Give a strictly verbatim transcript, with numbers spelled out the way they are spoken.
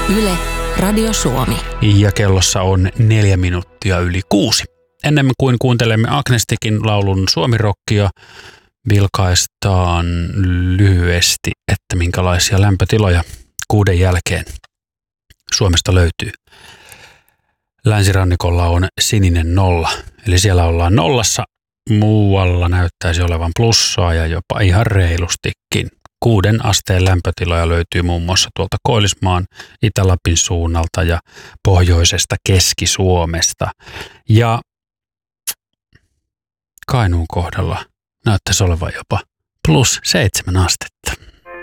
Yle, Radio Suomi. Ja kellossa on neljä minuuttia yli kuusi. Ennen kuin kuuntelemme Agnestikin laulun suomirokkia, vilkaistaan lyhyesti, että minkälaisia lämpötiloja kuuden jälkeen Suomesta löytyy. Länsirannikolla on sininen nolla, eli siellä ollaan nollassa. Muualla näyttäisi olevan plussaa ja jopa ihan reilustikin. Kuuden asteen lämpötiloja löytyy muun muassa tuolta Koillismaan, Itä-Lapin suunnalta ja pohjoisesta Keski-Suomesta. Ja Kainuun kohdalla näyttäisi olevan jopa plus seitsemän astetta.